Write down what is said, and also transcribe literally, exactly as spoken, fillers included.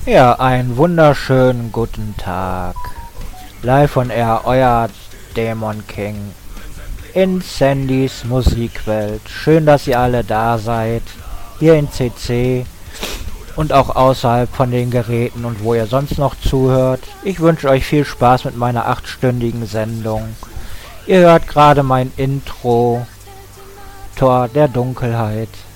Ja, einen wunderschönen guten Tag. Live on Air, euer Dämon King in Sandys Musikwelt. Schön, dass ihr alle da seid. Hier in C C und auch außerhalb von den Geräten und wo ihr sonst noch zuhört. Ich wünsche euch viel Spaß mit meiner achtstündigen Sendung. Ihr hört gerade mein Intro, Tor der Dunkelheit.